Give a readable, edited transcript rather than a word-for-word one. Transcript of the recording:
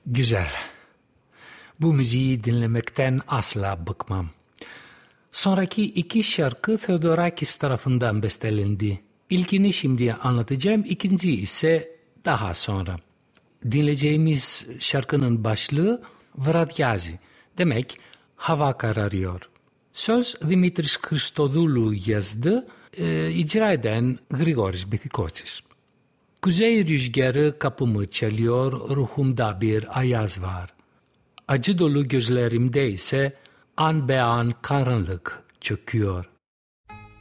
Güzel. Bu müziği dinlemekten asla bıkmam. Sonraki iki şarkı Theodorakis tarafından bestelendi. İlkini şimdi anlatacağım, ikinci ise daha sonra. Dinleyeceğimiz şarkının başlığı Vradyazi, demek hava kararıyor. Söz Dimitris Christodoulou yazdı, icra eden Grigoris Bithikotsis. Kuzey rüzgarı kapımı çalıyor, ruhumda bir ayaz var. Acı dolu gözlerimde ise an be an karanlık çöküyor.